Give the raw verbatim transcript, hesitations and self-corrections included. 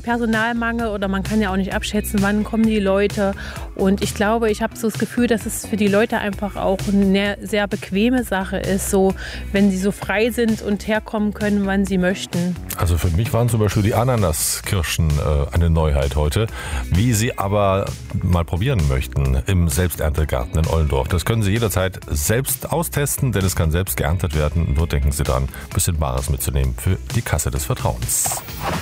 Personalmangel oder man kann ja auch nicht abschätzen, wann kommen die Leute. Und ich glaube, ich habe so das Gefühl, dass es für die Leute einfach auch eine sehr bequeme Sache ist, so wenn sie so frei sind und herkommen können, wann sie möchten. Also für mich waren zum Beispiel die Ananaskirschen äh, eine Neuheit heute. Wie Sie aber mal probieren möchten im Selbsterntegarten in Ollendorf, das können Sie jederzeit selbst austesten, denn es kann selbst geerntet werden. Nur denken Sie daran, ein bisschen Bares mitzunehmen für die Kasse des Vertrauens.